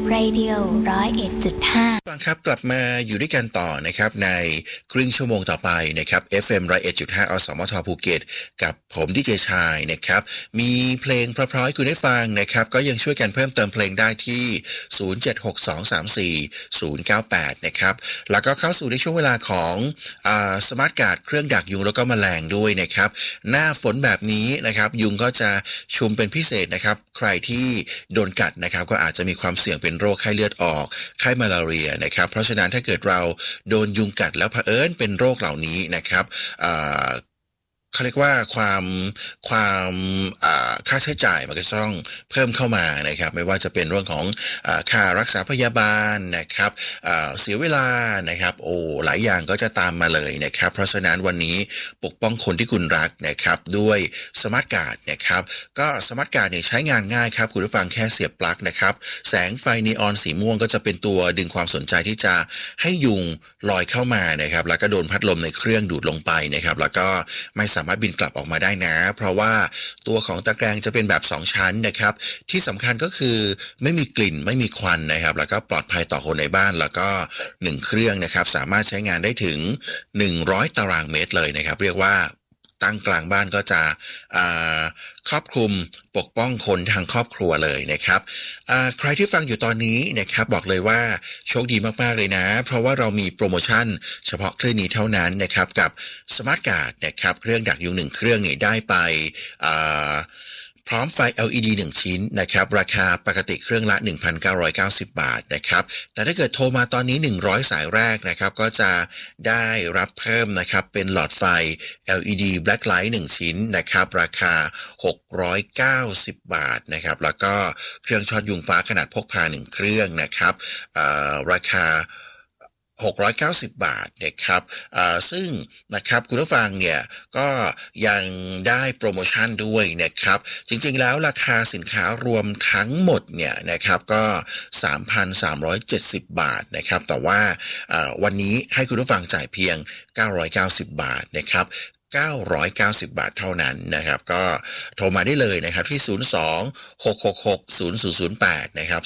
Radio 101.5 ฟังครับกลับมาอยู่ด้วยกันต่อนะครับในครึ่งชั่วโมงต่อไปนะครับ FM 101.5 อสมทภูเก็ตกับผมดีเจชายนะครับมีเพลงเพราะๆให้คุณได้ฟังนะครับก็ยังช่วยกันเพิ่มเติมเพลงได้ที่0762340098นะครับแล้วก็เข้าสู่ในช่วงเวลาของสมาร์ทการ์ดเครื่องดักยุงแล้วก็แมลงด้วยนะครับหน้าฝนแบบนี้นะครับยุงก็จะชุมเป็นพิเศษนะครับใครที่โดนกัดนะครับก็อาจจะมีความเสี่ยงเป็นโรคไข้เลือดออกไข้มาลาเรียนะครับเพราะฉะนั้นถ้าเกิดเราโดนยุงกัดแล้วเผอิญเป็นโรคเหล่านี้นะครับเขาเรียกว่าความค่าใช้จ่ายมันก็ต้องเพิ่มเข้ามานะครับไม่ว่าจะเป็นเรื่องของค่ารักษาพยาบาลนะครับเสียเวลานะครับหลายอย่างก็จะตามมาเลยนะครับเพราะฉะนั้นวันนี้ปกป้องคนที่คุณรักนะครับด้วยสมาร์ทการ์ดนะครับก็สมาร์ทการ์ดเนี่ยใช้งานง่ายครับคุณผู้ฟังแค่เสียบปลั๊กนะครับแสงไฟนีออนสีม่วงก็จะเป็นตัวดึงความสนใจที่จะให้ยุงลอยเข้ามานะครับแล้วก็โดนพัดลมในเครื่องดูดลงไปนะครับแล้วก็ไม่สามารถบินกลับออกมาได้นะเพราะว่าตัวของตะแกรงจะเป็นแบบ2ชั้นนะครับที่สำคัญก็คือไม่มีกลิ่นไม่มีควันนะครับแล้วก็ปลอดภัยต่อคนในบ้านแล้วก็1เครื่องนะครับสามารถใช้งานได้ถึง100ตารางเมตรเลยนะครับเรียกว่าตั้งกลางบ้านก็จะครอบคลุมปกป้องคนทางครอบครัวเลยนะครับใครที่ฟังอยู่ตอนนี้นะครับบอกเลยว่าโชคดีมากๆเลยนะเพราะว่าเรามีโปรโมชั่นเฉพาะคลื่นนี้เท่านั้นนะครับกับสมาร์ทการ์ดนะครับเครื่องดักยุง1เครื่องนี่ได้ไปพร้อมไฟ LED 1ชิ้นนะครับราคาปกติเครื่องละ 1,990 บาทนะครับแต่ถ้าเกิดโทรมาตอนนี้100สายแรกนะครับก็จะได้รับเพิ่มนะครับเป็นหลอดไฟ LED Black Light 1ชิ้นนะครับราคา690บาทนะครับแล้วก็เครื่องช็อตยุงฟ้าขนาดพกพา1เครื่องนะครับราคา690บาทนะครับซึ่งนะครับคุณผู้ฟังเนี่ยก็ยังได้โปรโมชั่นด้วยนะครับจริงๆแล้วราคาสินค้ารวมทั้งหมดเนี่ยนะครับก็ 3,370 บาทนะครับแต่ว่าวันนี้ให้คุณผู้ฟังจ่ายเพียง990บาทนะครับ990บาทเท่านั้นนะครับก็โทรมาได้เลยนะครับที่02-666-0008นะครับ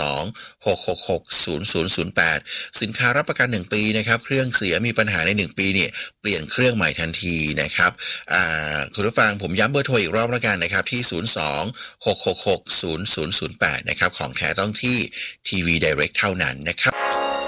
02-666-0008สินค้ารับประกัน1ปีนะครับเครื่องเสียมีปัญหาใน1ปีเนี่ยเปลี่ยนเครื่องใหม่ทันทีนะครับคุณผู้ฟังผมย้ำเบอร์โทรอีกรอบแล้วกันนะครับที่02-666-0008นะครับของแท้ต้องที่ทีวี Direct เท่านั้นนะครับ